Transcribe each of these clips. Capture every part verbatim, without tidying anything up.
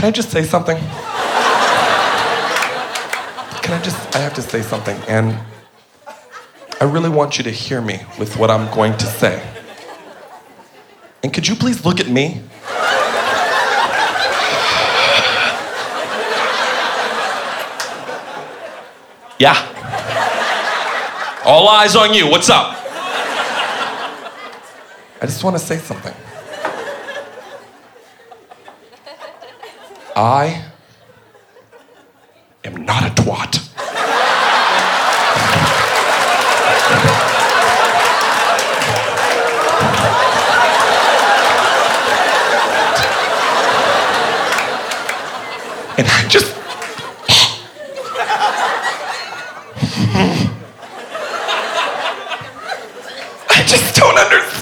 Can I just say something? Can I just, I have to say something, and I really want you to hear me with what I'm going to say. And could you please look at me? Yeah. All eyes on you, what's up? I just want to say something. I am not a twat. And I just... I just don't understand.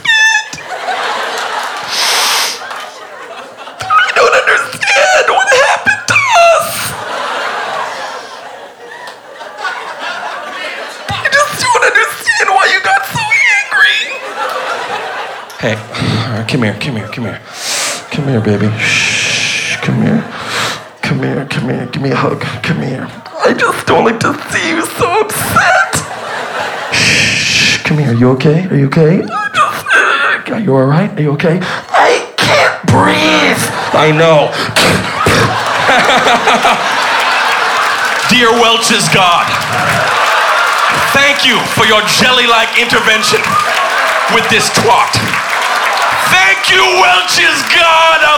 I don't understand what happened to us. I just don't understand why you got so angry. Hey, all right, come here, come here, come here. Come here, baby. Shh, come here. Come here, come here, give me a hug. Come here. I just don't like to see you so upset. Shh, come here, you okay? Are you okay? I just, are you all right? Are you okay? I can't breathe. I know. Dear Welch's God, thank you for your jelly-like intervention with this twat. Thank you, Welch's God of